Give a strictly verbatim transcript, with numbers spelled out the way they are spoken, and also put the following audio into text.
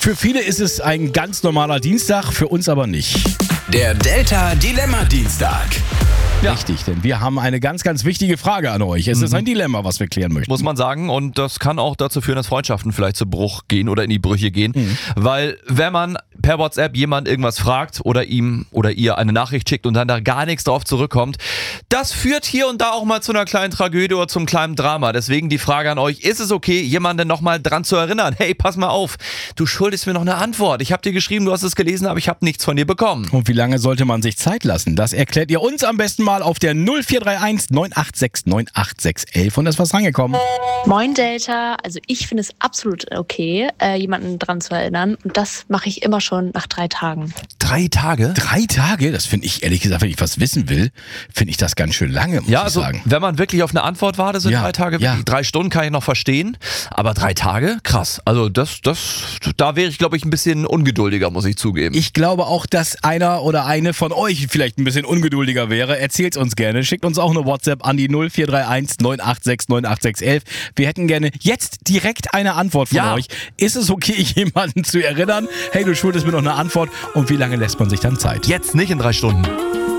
Für viele ist es ein ganz normaler Dienstag, für uns aber nicht. Der Delta Dilemma Dienstag. Ja. Richtig, denn wir haben eine ganz, ganz wichtige Frage an euch. Es mhm. ist ein Dilemma, was wir klären möchten. Muss man sagen, und das kann auch dazu führen, dass Freundschaften vielleicht zu Bruch gehen oder in die Brüche gehen. Mhm. Weil wenn man per WhatsApp jemand irgendwas fragt oder ihm oder ihr eine Nachricht schickt und dann da gar nichts drauf zurückkommt, das führt hier und da auch mal zu einer kleinen Tragödie oder zum kleinen Drama. Deswegen die Frage an euch, ist es okay, jemanden nochmal dran zu erinnern? Hey, pass mal auf, du schuldest mir noch eine Antwort. Ich habe dir geschrieben, du hast es gelesen, aber ich habe nichts von dir bekommen. Und wie lange sollte man sich Zeit lassen? Das erklärt ihr uns am besten mal auf der null vier drei eins neun acht sechs neun acht sechs elf. Und da ist was rangekommen. Moin Delta, also ich finde es absolut okay, äh, jemanden dran zu erinnern. Und das mache ich immer schon nach drei Tagen. Drei Tage? Drei Tage? Das finde ich, ehrlich gesagt, wenn ich was wissen will, finde ich das ganz schön lange, muss ja, ich also, sagen. Wenn man wirklich auf eine Antwort wartet, sind ja, drei Tage, ja. drei Stunden kann ich noch verstehen, aber drei Tage? Krass. Also das, das, da wäre ich, glaube ich, ein bisschen ungeduldiger, muss ich zugeben. Ich glaube auch, dass einer oder eine von euch vielleicht ein bisschen ungeduldiger wäre. Erzählt's uns gerne. Schickt uns auch eine WhatsApp an die null vier drei eins neun acht sechs neun acht sechs elf. Wir hätten gerne jetzt direkt eine Antwort von ja. euch. Ist es okay, jemanden zu erinnern? Hey, du schuldest mir noch eine Antwort. Und wie lange lässt man sich dann Zeit? Jetzt nicht in drei Stunden.